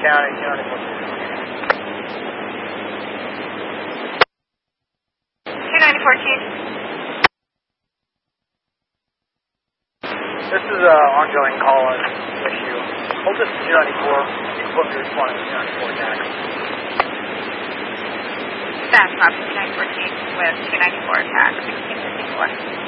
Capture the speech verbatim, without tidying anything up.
County, two ninety-four. two ninety-four, Chief. This is an ongoing call-in issue. Hold this to two ninety-four. You can put me responding to two ninety-four tax. Dispatch, Rob two ninety-four, Chief, with two ninety-four, tax sixteen fifty-four.